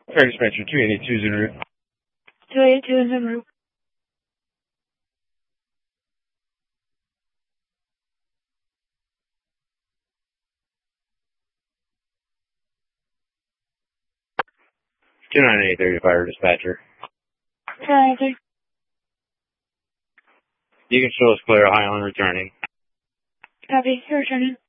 Fair dispatcher, 282 is en route. 282 is en route. Two 980 fire dispatcher. 293. You can show us clear Highland returning. Copy. Returning.